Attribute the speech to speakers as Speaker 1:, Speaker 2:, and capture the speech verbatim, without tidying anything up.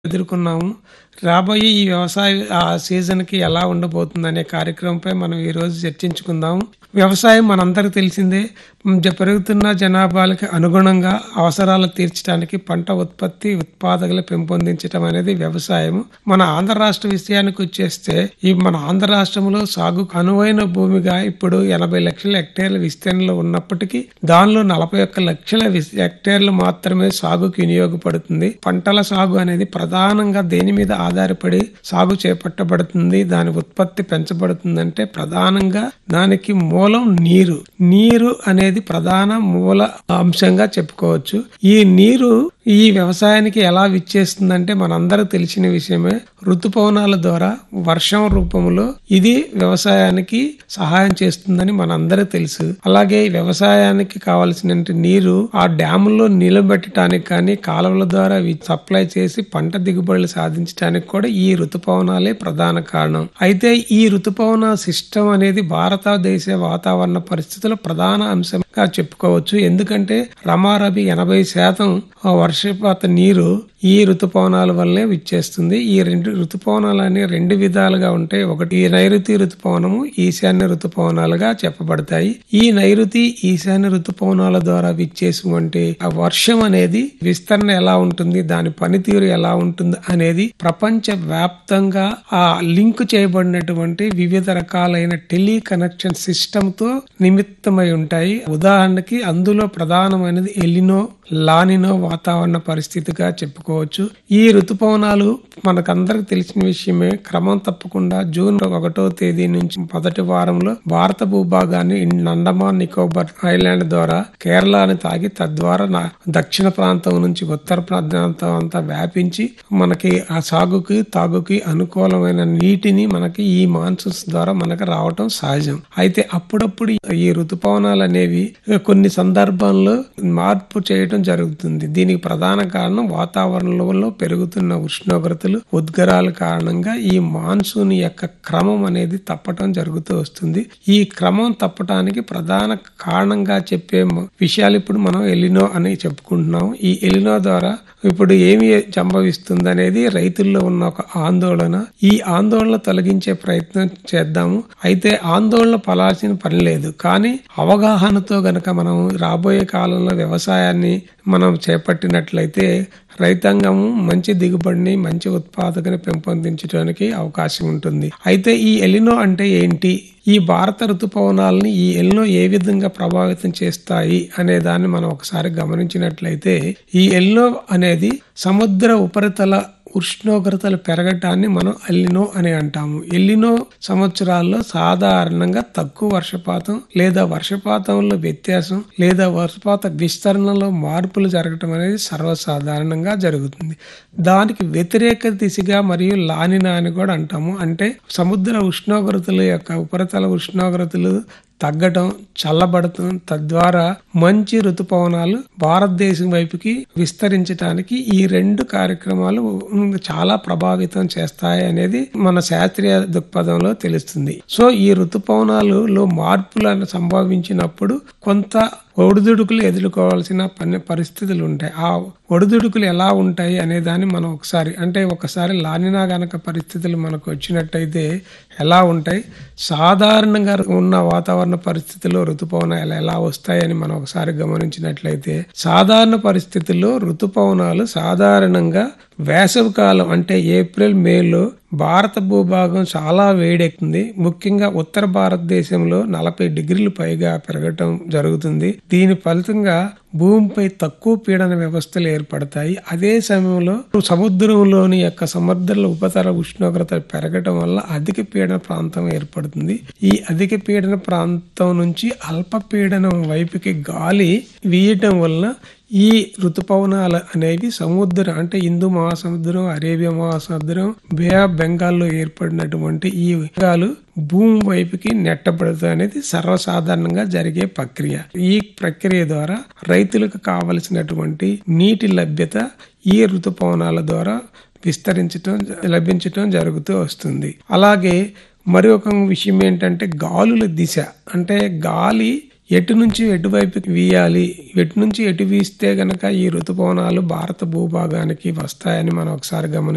Speaker 1: ఎదుర్కొన్నాము. రాబోయే ఈ వ్యవసాయ ఆహ్, సీజన్‌కి ఎలా ఉండబోతుందనే కార్యక్రమంపై మనం ఈరోజు చర్చించుకుందాం. వ్యవసాయం మనందరికీ తెలిసిందే. హ్మ్. జ పెరుగుతున్న జనాభాలకి అనుగుణంగా అవసరాలు తీర్చడానికి పంట ఉత్పత్తి, ఉత్పాదకలు పెంపొందించడం అనేది వ్యవసాయము. మన ఆంధ్ర రాష్ట్ర విషయానికొచ్చేస్తే ఈ మన ఆంధ్ర రాష్ట్రంలో సాగుకు అనువైన భూమిగా ఇప్పుడు ఎనభై లక్షల హెక్టేర్ల విస్తీర్ణంలో ఉన్నప్పటికీ దానిలో నలభై ఒక్క లక్షల విస్ హెక్టేర్లు మాత్రమే సాగుకు వినియోగపడుతుంది. పంటల సాగు అనేది ప్రధానంగా దేని మీద ఆధారపడి సాగు చేపట్టబడుతుంది, దాని ఉత్పత్తి పెంచబడుతుందంటే ప్రధానంగా దానికి మూలం నీరు. నీరు అనేది ప్రధాన మూల అంశంగా చెప్పుకోవచ్చు. ఈ నీరు ఈ వ్యవసాయానికి ఎలా విచ్చేస్తుందంటే మనందరూ తెలిసిన విషయమే. ఋతుపవనాల ద్వారా వర్షం రూపంలో ఇది వ్యవసాయానికి సహాయం చేస్తుందని మనందరూ తెలుసు. అలాగే వ్యవసాయానికి కావలసిన నీరు ఆ డ్యాముల్లో నిలబెట్టడానికి కానీ కాలువల ద్వారా సప్లై చేసి పంట దిగుబడులు సాధించడానికి కూడా ఈ ఋతుపవనాలే ప్రధాన కారణం. అయితే ఈ ఋతుపవన సిస్టమ్ అనేది భారతదేశ వాతావరణ పరిస్థితుల ప్రధాన అంశంగా చెప్పుకోవచ్చు. ఎందుకంటే రమారబి ఎనభై శాతం వర్షపాత నీరు ఈ ఋతుపవనాల వల్లే విచ్చేస్తుంది. ఈ రెండు ఋతుపవనాలు అనే రెండు విధాలుగా ఉంటాయి. ఒకటి ఈ నైరుతి ఋతుపవనము, ఈశాన్య ఋతుపవనాలుగా చెప్పబడతాయి. ఈ నైరుతి ఈశాన్య ఋతుపవనాల ద్వారా విచ్చేటువంటి ఆ వర్షం అనేది విస్తరణ ఎలా ఉంటుంది, దాని పనితీరు ఎలా ఉంటుంది అనేది ప్రపంచ వ్యాప్తంగా ఆ లింక్ చేయబడినటువంటి వివిధ రకాలైన టెలి కనెక్షన్ సిస్టమ్ తో నిమిత్తమై ఉంటాయి. ఉదాహరణకి అందులో ప్రధానమైనది ఎలినో, లానినో వాతావరణ పరిస్థితిగా చెప్పుకోవచ్చు. ఈ ఋతుపవనాలు మనకందరికి తెలిసిన విషయమే. క్రమం తప్పకుండా జూన్ ఒకటో తేదీ నుంచి మొదటి వారంలో భారత భూభాగాన్ని అండమాన్ నికోబార్ ఐలాండ్ ద్వారా కేరళని తాగి తద్వారా దక్షిణ ప్రాంతం నుంచి ఉత్తర ప్రాంతం అంతా వ్యాపించి మనకి ఆ సాగుకి తాగుకి అనుకూలమైన నీటిని మనకి ఈ మాన్సూన్స్ ద్వారా మనకు రావటం సహజం. అయితే అప్పుడప్పుడు ఈ ఋతుపవనాలు అనేవి కొన్ని సందర్భాల్లో మార్పు చేయడం జరుగుతుంది. దీనికి ప్రధాన కారణం వాతావరణంలో పెరుగుతున్న ఉష్ణోగ్రతలు, ఉద్గారాల కారణంగా ఈ మాన్సూన్ యొక్క క్రమం అనేది తప్పటం జరుగుతూ వస్తుంది. ఈ క్రమం తప్పటానికి ప్రధాన కారణంగా చెప్పే విషయాలు ఇప్పుడు మనం ఎలినో అని చెప్పుకుంటున్నాం. ఈ ఎలినో ద్వారా ఇప్పుడు ఏమి సంభవిస్తుంది అనేది రైతుల్లో ఉన్న ఒక ఆందోళన. ఈ ఆందోళన తొలగించే ప్రయత్నం చేద్దాము. అయితే ఆందోళన పడాల్సిన పని లేదు. కానీ అవగాహనతో గనక మనం రాబోయే కాలంలో వ్యవసాయాన్ని మనం చేపట్టినట్లయితే రైతాంగము మంచి దిగుబడిని, మంచి ఉత్పాదకని పెంపొందించడానికి అవకాశం ఉంటుంది. అయితే ఈ ఎలినో అంటే ఏంటి, ఈ భారత ఋతుపవనాలని ఈ ఎలినో ఏ విధంగా ప్రభావితం చేస్తాయి అనే దాన్ని మనం ఒకసారి గమనించినట్లయితే ఈ ఎలినో అనేది సముద్ర ఉపరితల ఉష్ణోగ్రతలు పెరగటాన్ని మనం ఎలినో అని అంటాము. ఎలినో సంవత్సరాల్లో సాధారణంగా తక్కువ వర్షపాతం లేదా వర్షపాతంలో వ్యత్యాసం లేదా వర్షపాత విస్తరణలో మార్పులు జరగటం అనేది సర్వసాధారణంగా జరుగుతుంది. దానికి వ్యతిరేక దిశగా మరియు లానినా అని కూడా అంటాము. అంటే సముద్ర ఉష్ణోగ్రతల యొక్క ఉపరితల ఉష్ణోగ్రతలు తగ్గటం, చల్లబడటం, తద్వారా మంచి ఋతుపవనాలు భారతదేశం వైపుకి విస్తరించడానికి ఈ రెండు కార్యక్రమాలు చాలా ప్రభావితం చేస్తాయి అనేది మన శాస్త్రీయ దృక్పథంలో తెలుస్తుంది. సో ఈ ఋతుపవనాలలో మార్పులను సంభవించినప్పుడు కొంత ఒడిదుడుకులు ఎదుర్కోవాల్సిన పని పరిస్థితులు ఉంటాయి. ఆ ఒడిదుడుకులు ఎలా ఉంటాయి అనే దాన్ని మనం ఒకసారి అంటే ఒకసారి లానినా గనక పరిస్థితులు మనకు వచ్చినట్టయితే ఎలా ఉంటాయి, సాధారణంగా ఉన్న వాతావరణ పరిస్థితుల్లో ఋతుపవనాలు ఎలా వస్తాయని మనం ఒకసారి గమనించినట్లయితే సాధారణ పరిస్థితుల్లో ఋతుపవనాలు సాధారణంగా వేసవి కాలం అంటే ఏప్రిల్ మేలో భారత భూభాగం చాలా వేడెక్కుతుంది. ముఖ్యంగా ఉత్తర భారతదేశంలో నలభై డిగ్రీలు పైగా పెరగటం జరుగుతుంది. దీని ఫలితంగా భూమిపై తక్కువ పీడన వ్యవస్థలు ఏర్పడతాయి. అదే సమయంలో సముద్రంలోని యొక్క సముద్రాల ఉపరితల ఉష్ణోగ్రత పెరగటం వల్ల అధిక పీడన ప్రాంతం ఏర్పడుతుంది. ఈ అధిక పీడన ప్రాంతం నుంచి అల్పపీడనం వైపుకి గాలి వీయటం వల్ల ఈ ఋతుపవనాలు అనేవి సముద్రం అంటే హిందూ మహాసముద్రం, అరేబియా మహాసముద్రం, బే ఆఫ్ బెంగాల్లో ఏర్పడినటువంటి ఈ మేఘాలు భూమి వైపుకి నెట్టబడతాయి అనేది సర్వసాధారణంగా జరిగే ప్రక్రియ. ఈ ప్రక్రియ ద్వారా రైతులకు కావలసినటువంటి నీటి లభ్యత ఈ ఋతుపవనాల ద్వారా విస్తరించడం లభించటం జరుగుతూ వస్తుంది. అలాగే మరి ఒక విషయం ఏంటంటే గాలుల దిశ. అంటే గాలి ఎటు నుంచి ఎటువైపుకి వీయాలి, ఎటు నుంచి ఎటు వీస్తే గనక ఈ ఋతుపవనాలు భారత భూభాగానికి వస్తాయని మనం ఒకసారి గమనించాలి.